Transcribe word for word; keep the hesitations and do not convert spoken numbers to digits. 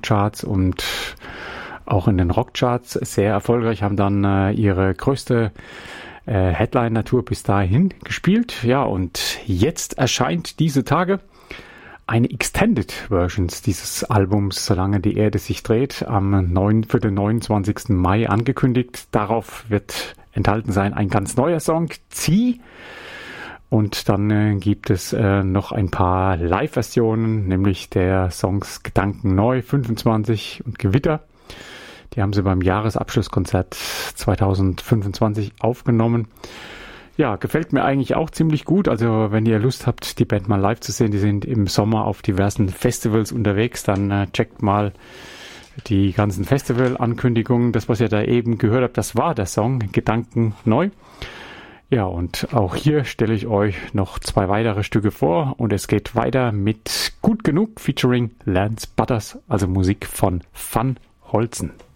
Charts und auch in den Rockcharts sehr erfolgreich, haben dann äh, ihre größte äh, Headliner-Tour bis dahin gespielt. Ja, und jetzt erscheint diese Tage eine Extended Versions dieses Albums, Solange die Erde sich dreht, am neun, für den neunundzwanzigsten Mai angekündigt. Darauf wird enthalten sein ein ganz neuer Song, Zieh. Und dann äh, gibt es äh, noch ein paar Live-Versionen, nämlich der Songs Gedanken neu, fünfundzwanzig und Gewitter. Die haben sie beim Jahresabschlusskonzert zweitausendfünfundzwanzig aufgenommen. Ja, gefällt mir eigentlich auch ziemlich gut. Also wenn ihr Lust habt, die Band mal live zu sehen, die sind im Sommer auf diversen Festivals unterwegs, dann äh, checkt mal die ganzen Festival-Ankündigungen. Das, was ihr da eben gehört habt, das war der Song Gedanken neu. Ja, und auch hier stelle ich euch noch zwei weitere Stücke vor und es geht weiter mit Gut genug featuring Lance Butters, also Musik von Van Holzen.